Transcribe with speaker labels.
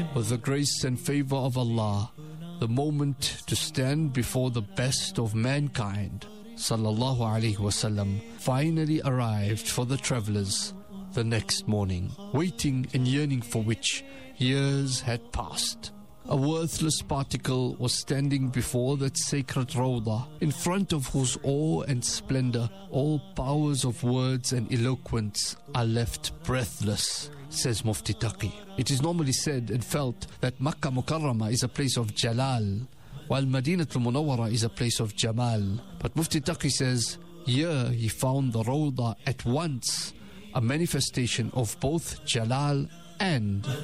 Speaker 1: With the grace and favor of Allah, the moment to stand before the best of mankind, sallallahu alaihi wasallam, finally arrived for the travelers the next morning, waiting and yearning for which years had passed. A worthless particle was standing before that sacred Rawdah, in front of whose awe and splendor all powers of words and eloquence are left breathless, says Mufti Taqi. It is normally said and felt that Makkah Mukarramah is a place of Jalal, while Madinatul Munawwara is a place of Jamal. But Mufti Taqi says, here he found the Rawdah at once a manifestation of both Jalal and